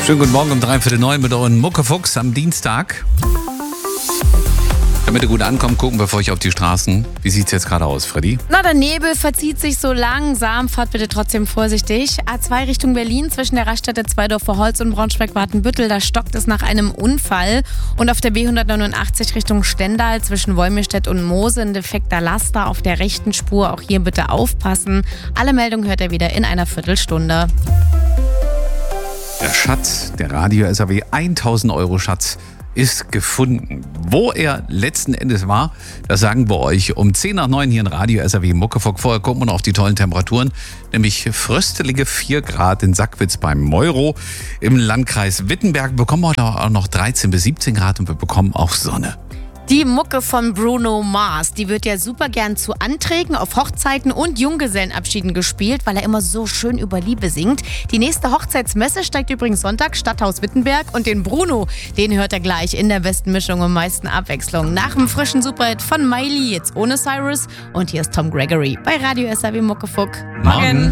Schönen guten Morgen um 8:45 mit euren Muckefuchs am Dienstag. Damit ihr gut ankommt, gucken wir für euch auf die Straßen. Wie sieht's jetzt gerade aus, Freddy? Na, der Nebel verzieht sich so langsam. Fahrt bitte trotzdem vorsichtig. A2 Richtung Berlin zwischen der Raststätte Zweidorfer Holz und Braunschweig-Watenbüttel. Da stockt es nach einem Unfall. Und auf der B189 Richtung Stendal zwischen Wolmirstedt und Moose ein defekter Laster auf der rechten Spur. Auch hier bitte aufpassen. Alle Meldungen hört ihr wieder in einer Viertelstunde. Der Schatz, der Radio-SAW 1000 Euro Schatz ist gefunden. Wo er letzten Endes war, das sagen wir euch um 8:50 hier in Radio-SAW Muckefuck. Vorher gucken wir noch auf die tollen Temperaturen, nämlich fröstelige 4 Grad in Sackwitz beim Meuro. Im Landkreis Wittenberg bekommen wir auch noch 13 bis 17 Grad und wir bekommen auch Sonne. Die Mucke von Bruno Mars, die wird ja super gern zu Anträgen auf Hochzeiten und Junggesellenabschieden gespielt, weil er immer so schön über Liebe singt. Die nächste Hochzeitsmesse steigt übrigens Sonntag, Stadthaus Wittenberg. Und den Bruno, den hört er gleich in der besten Mischung und meisten Abwechslung. Nach dem frischen Superhit von Miley, jetzt ohne Cyrus. Und hier ist Tom Gregory bei Radio SAW Muckefuck. Morgen.